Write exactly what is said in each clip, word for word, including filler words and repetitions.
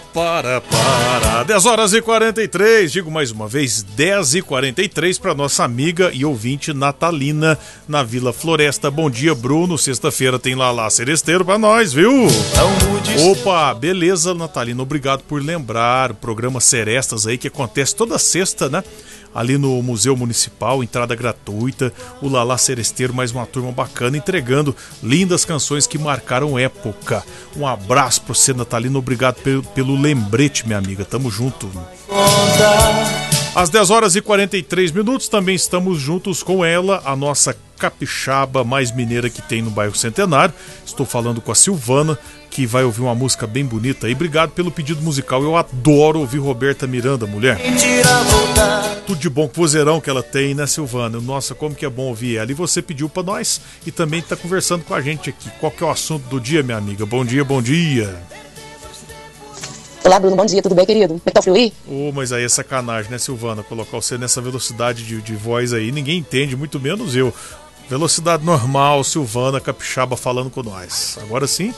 para, para. dez horas e quarenta e três, digo mais uma vez, dez e quarenta e três para nossa amiga e ouvinte Natalina na Vila Floresta. Bom dia, Bruno. Sexta-feira tem Lalá Seresteiro pra nós, viu? Opa, beleza, Natalina. Obrigado por lembrar o programa Serestas aí que acontece toda sexta, né? Ali no Museu Municipal, entrada gratuita, o Lalá Seresteiro, mais uma turma bacana, entregando lindas canções que marcaram época. Um abraço pra você, Natalina, obrigado pelo, pelo lembrete, minha amiga, tamo junto. Às dez horas e quarenta e três minutos, também estamos juntos com ela, a nossa capixaba mais mineira que tem no bairro Centenário. Estou falando com a Silvana, que vai ouvir uma música bem bonita aí. Obrigado pelo pedido musical, eu adoro ouvir Roberta Miranda, mulher. Tudo de bom com o vozeirão que ela tem, né, Silvana? Nossa, como que é bom ouvir ela. E você pediu pra nós e também tá conversando com a gente aqui. Qual que é o assunto do dia, minha amiga? Bom dia, bom dia. Olá, Bruno, bom dia, tudo bem, querido? Como é que tá o frio aí? Oh, mas aí é sacanagem, né, Silvana? Colocar você nessa velocidade de, de voz aí, ninguém entende, muito menos eu. Velocidade normal, Silvana Capixaba falando com nós. Agora sim?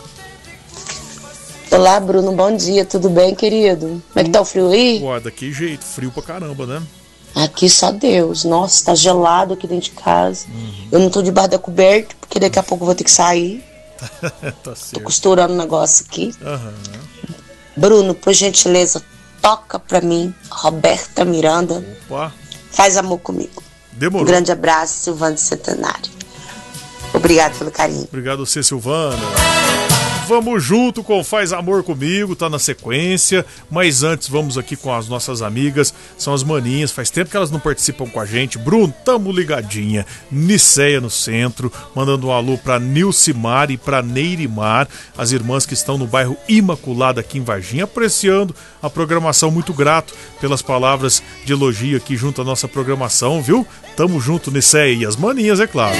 Olá, Bruno, bom dia, tudo bem, querido? Como é que tá o frio aí? Ué, daqui jeito, frio pra caramba, né? Aqui só Deus, nossa, tá gelado aqui dentro de casa. Uhum. Eu não tô debaixo da coberta, porque daqui a pouco eu vou ter que sair. Tá certo. Tô costurando um negócio aqui. Aham. Bruno, por gentileza, toca pra mim, Roberta Miranda. Opa. Faz amor comigo. Demorou. Um grande abraço, Silvana Centenário. Obrigado pelo carinho. Obrigado a você, Silvana. Vamos junto com Faz Amor Comigo, tá na sequência. Mas antes, vamos aqui com as nossas amigas. São as maninhas, faz tempo que elas não participam com a gente. Bruno, tamo ligadinha. Niceia no centro, mandando um alô pra Nilcimar e pra Neirimar, as irmãs que estão no bairro Imaculada aqui em Varginha, apreciando a programação. Muito grato pelas palavras de elogio aqui junto à nossa programação, viu? Tamo junto, Niceia, e as maninhas, é claro.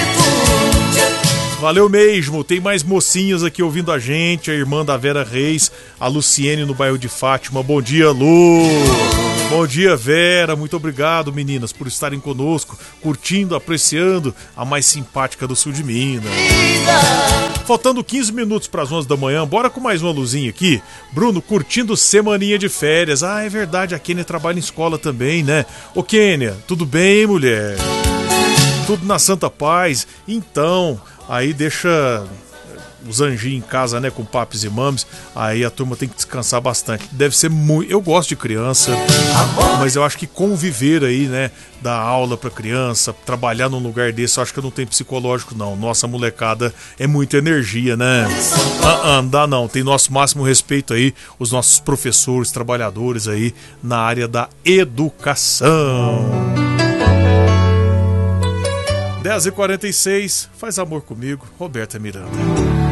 Valeu mesmo, tem mais mocinhas aqui ouvindo a gente, a irmã da Vera Reis, a Luciene no bairro de Fátima. Bom dia, Lu! Bom dia, Vera, muito obrigado, meninas, por estarem conosco, curtindo, apreciando a mais simpática do sul de Minas. Faltando quinze minutos para as onze da manhã, bora com mais uma luzinha aqui. Bruno, curtindo semaninha de férias. Ah, é verdade, a Kênia trabalha em escola também, né? Ô Kênia, tudo bem, mulher? Tudo na santa paz? Então... Aí deixa os anjinhos em casa, né, com papis e mames. Aí a turma tem que descansar bastante. Deve ser muito... Eu gosto de criança, mas eu acho que conviver aí, né, dar aula pra criança, trabalhar num lugar desse, eu acho que eu não tenho psicológico, não. Nossa, molecada é muita energia, né? Ah, ah, não dá não. Tem nosso máximo respeito aí, os nossos professores, trabalhadores aí na área da educação. dez e quarenta e seis, Faz Amor Comigo, Roberta Miranda.